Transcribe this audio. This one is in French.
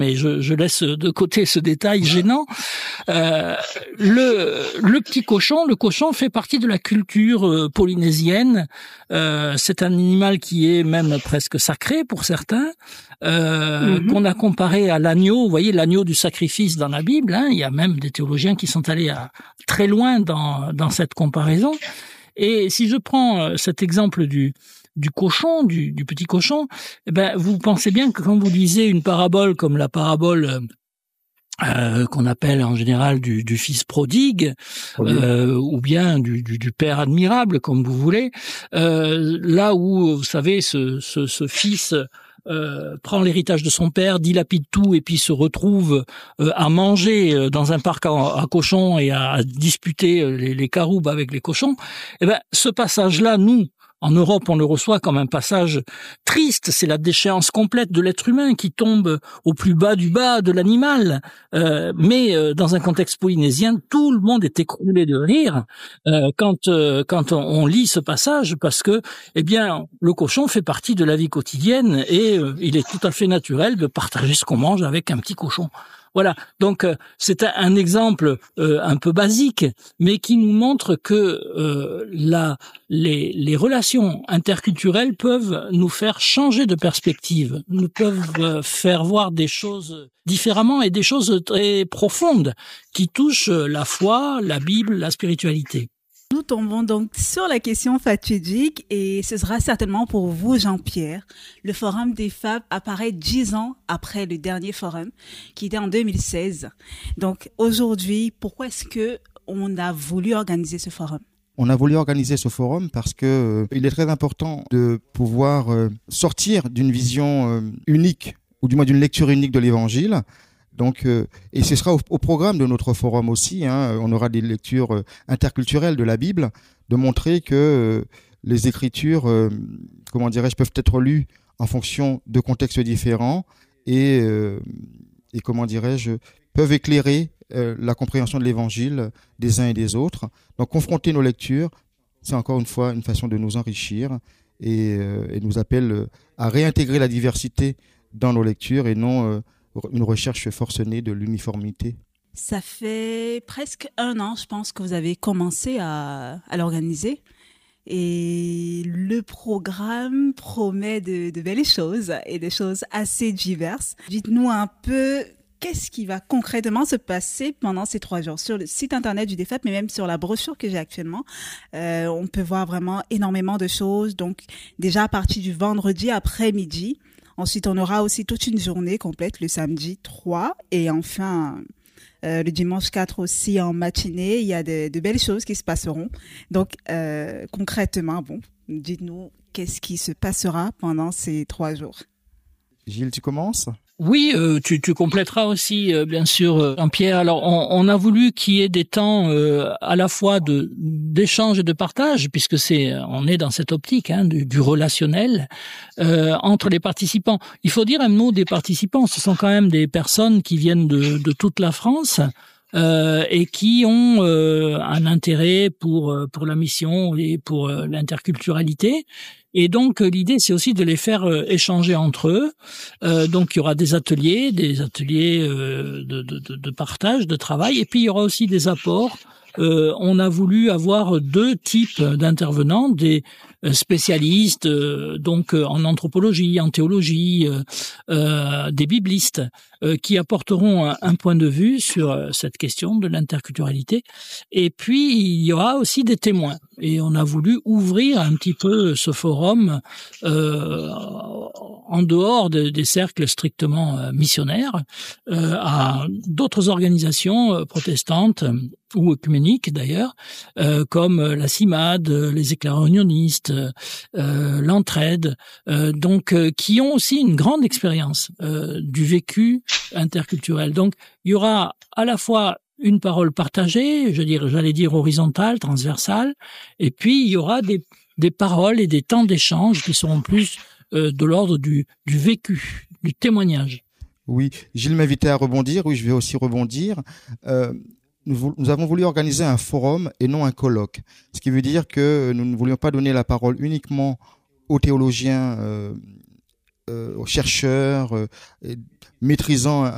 mais je laisse de côté ce détail gênant. Le petit cochon, le cochon fait partie de la culture polynésienne. C'est un animal qui est même presque sacré pour certains, qu'on a comparé à l'agneau. Vous voyez, l'agneau du sacrifice dans la Bible. Il y a même des théologiens qui sont allés très loin dans cette comparaison. Et si je prends cet exemple du cochon, du petit cochon, eh ben, vous pensez bien que quand vous lisez une parabole comme la parabole qu'on appelle en général du fils prodigue, ou bien du père admirable, comme vous voulez, là où, vous savez, ce fils prend l'héritage de son père, dilapide tout et puis se retrouve à manger dans un parc à cochons et à disputer les caroubes avec les cochons, eh ben, ce passage-là, nous, en Europe, on le reçoit comme un passage triste. C'est la déchéance complète de l'être humain qui tombe au plus bas du bas de l'animal. Mais dans un contexte polynésien, tout le monde est écroulé de rire quand on lit ce passage, parce que, eh bien, le cochon fait partie de la vie quotidienne et il est tout à fait naturel de partager ce qu'on mange avec un petit cochon. Voilà, donc c'est un exemple un peu basique, mais qui nous montre que les relations interculturelles peuvent nous faire changer de perspective, nous peuvent faire voir des choses différemment et des choses très profondes qui touchent la foi, la Bible, la spiritualité. Nous tombons donc sur la question fatidique et ce sera certainement pour vous, Jean-Pierre. Le Forum des Fables apparaît 10 ans après le dernier forum qui était en 2016. Donc aujourd'hui, pourquoi est-ce que on a voulu organiser ce forum? On a voulu organiser ce forum parce que il est très important de pouvoir sortir d'une vision unique, ou du moins d'une lecture unique de l'Évangile. Donc, et ce sera au programme de notre forum aussi. On aura des lectures interculturelles de la Bible, de montrer que les Écritures, peuvent être lues en fonction de contextes différents et peuvent éclairer la compréhension de l'Évangile des uns et des autres. Donc, confronter nos lectures, c'est encore une fois une façon de nous enrichir et nous appelle à réintégrer la diversité dans nos lectures et non une recherche forcenée de l'uniformité. Ça fait presque 1 an, je pense, que vous avez commencé à l'organiser. Et le programme promet de belles choses et des choses assez diverses. Dites-nous un peu, qu'est-ce qui va concrètement se passer pendant ces 3 jours? Sur le site internet du DFAP, mais même sur la brochure que j'ai actuellement, on peut voir vraiment énormément de choses. Donc, déjà à partir du vendredi après-midi, ensuite, on aura aussi toute une journée complète le samedi 3 et enfin le dimanche 4 aussi en matinée. Il y a de belles choses qui se passeront. Donc, concrètement, dites-nous qu'est-ce qui se passera pendant ces 3 jours. Gilles, tu commences ? Oui, tu compléteras aussi, bien sûr, Jean-Pierre. Alors, on a voulu qu'il y ait des temps à la fois d'échange et de partage, puisque on est dans cette optique du relationnel entre les participants. Il faut dire un mot des participants. Ce sont quand même des personnes qui viennent de toute la France. Et qui ont un intérêt pour la mission et pour l'interculturalité. Et donc l'idée, c'est aussi de les faire échanger entre eux. Donc il y aura des ateliers de partage, de travail, et puis il y aura aussi des apports. On a voulu avoir 2 types d'intervenants, des spécialistes donc en anthropologie, en théologie, des biblistes qui apporteront un point de vue sur cette question de l'interculturalité. Et puis il y aura aussi des témoins. Et on a voulu ouvrir un petit peu ce forum en dehors des cercles strictement missionnaires à d'autres organisations protestantes ou œcuméniques d'ailleurs, comme la CIMAD, les éclaireurs unionistes, l'Entraide, donc qui ont aussi une grande expérience du vécu interculturel. Donc il y aura à la fois une parole partagée, j'allais dire horizontale, transversale, et puis il y aura des paroles et des temps d'échange qui seront plus de l'ordre du vécu, du témoignage. Oui, Gilles m'invitait à rebondir, oui, je vais aussi rebondir. Nous avons voulu organiser un forum et non un colloque, ce qui veut dire que nous ne voulions pas donner la parole uniquement aux théologiens, aux chercheurs, maîtrisant